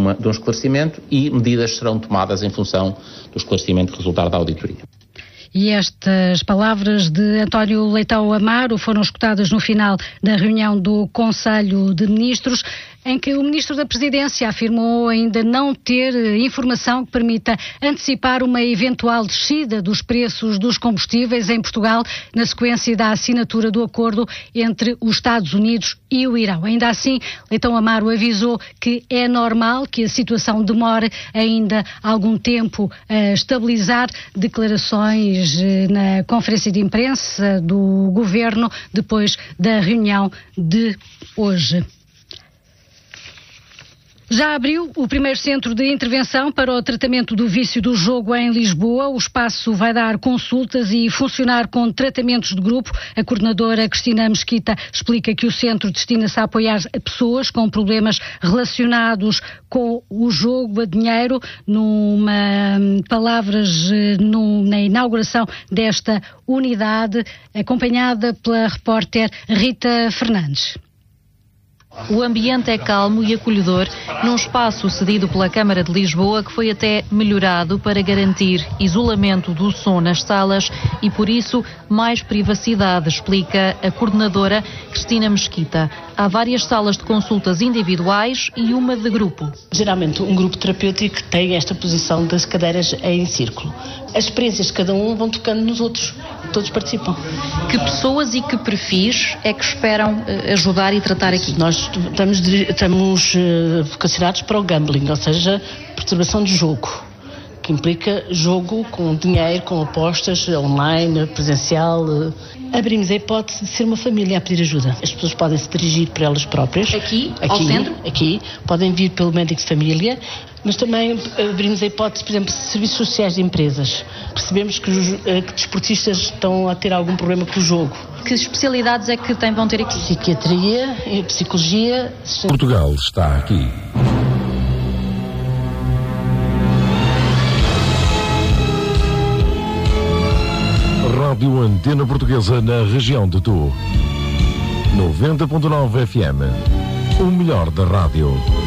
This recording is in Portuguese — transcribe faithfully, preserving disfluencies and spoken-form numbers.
uma, de um esclarecimento e medidas serão tomadas em função do esclarecimento que resultar da auditoria. E estas palavras de António Leitão Amaro foram escutadas no final da reunião do Conselho de Ministros, em que o Ministro da Presidência afirmou ainda não ter informação que permita antecipar uma eventual descida dos preços dos combustíveis em Portugal na sequência da assinatura do acordo entre os Estados Unidos e o Irão. Ainda assim, Leitão Amaro avisou que é normal que a situação demore ainda algum tempo a estabilizar. Declarações na conferência de imprensa do Governo depois da reunião de hoje. Já abriu o primeiro centro de intervenção para o tratamento do vício do jogo em Lisboa. O espaço vai dar consultas e funcionar com tratamentos de grupo. A coordenadora Cristina Mesquita explica que o centro destina-se a apoiar pessoas com problemas relacionados com o jogo a dinheiro. Numa palavras no, na inauguração desta unidade, acompanhada pela repórter Rita Fernandes. O ambiente é calmo e acolhedor num espaço cedido pela Câmara de Lisboa que foi até melhorado para garantir isolamento do som nas salas e, por isso, mais privacidade, explica a coordenadora Cristina Mesquita. Há várias salas de consultas individuais e uma de grupo. Geralmente um grupo terapêutico tem esta posição das cadeiras em círculo. As experiências de cada um vão tocando nos outros, todos participam. Que pessoas e que perfis é que esperam ajudar e tratar aqui? Nós estamos, estamos uh, vocacionados para o gambling, ou seja, perturbação de jogo, que implica jogo com dinheiro, com apostas online, presencial. Uh, abrimos a hipótese de ser uma família a pedir ajuda. As pessoas podem se dirigir por elas próprias. Aqui, aqui ao centro? Aqui, podem vir pelo médico de família, mas também abrimos a hipótese, por exemplo, de serviços sociais de empresas. Percebemos que os que desportistas estão a ter algum problema com o jogo. Que especialidades é que tem, vão ter aqui? Psiquiatria, psicologia. Portugal está aqui. Rádio Antena Portuguesa na região de Tu. noventa ponto nove F M. O melhor da rádio.